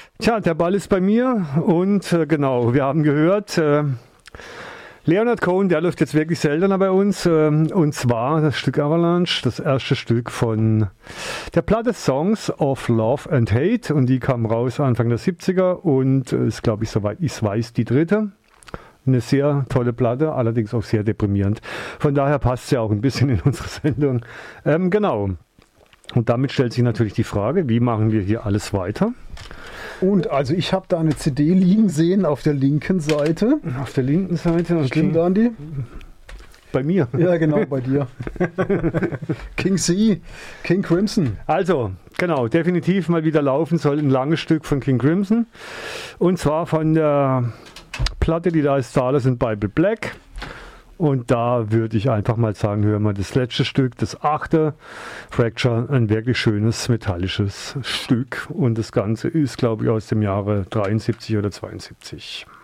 Tja, der Ball ist bei mir und genau, wir haben gehört, Leonard Cohen, der läuft jetzt wirklich seltener bei uns, und zwar das Stück Avalanche, das erste Stück von der Platte Songs of Love and Hate, und die kam raus Anfang der 70er und ist, glaube ich, soweit ich weiß, die dritte. Eine sehr tolle Platte, allerdings auch sehr deprimierend. Von daher passt sie auch ein bisschen in unsere Sendung. Genau. Und damit stellt sich natürlich die Frage, wie machen wir hier alles weiter? Und also ich habe da eine CD liegen sehen auf der linken Seite. Auf der linken Seite? Okay. Stimmt, Andi? Bei mir. Ja, genau, bei dir. King C, King Crimson. Also, genau, definitiv mal wieder laufen soll ein langes Stück von King Crimson. Und zwar von der Platte, die da ist, Stardust and Bible Black. Und da würde ich einfach mal sagen, hören wir das letzte Stück, das 8. Fracture, ein wirklich schönes metallisches Stück. Und das Ganze ist, glaube ich, aus dem Jahre 73 oder 72.